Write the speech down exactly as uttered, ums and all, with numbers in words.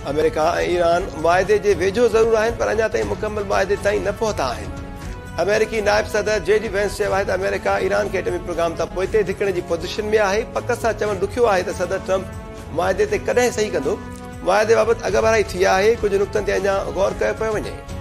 America ऐं Iran वाइदे जे वेझो ज़रूर आहिनि पर अञा ताईं मुकमल वाइदे ताईं न पहुता आहिनि। अमेरिकी नायब सदर जेडी वेंस चयो आहे त अमेरिका ईरान खे एटमी प्रोग्राम तां पोइते धिकण जी पोज़ीशन में आहे। पक सां चवणु ॾुखियो आहे त सदर ट्रम्प वाइदे ते कॾहिं सही कंदो। वाइदे बाबति अॻभराई थी आहे, कुझु नुक़्तनि ते अञा गौर कयो पियो वञे।